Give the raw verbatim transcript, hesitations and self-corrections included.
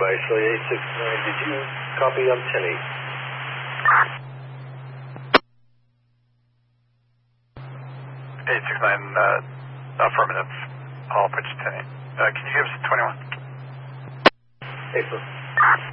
by Charlie eight six nine. Did you copy on ten eight? eight six nine, uh, affirmative. All pitch ten eight. Uh, can you give us twenty-one? April.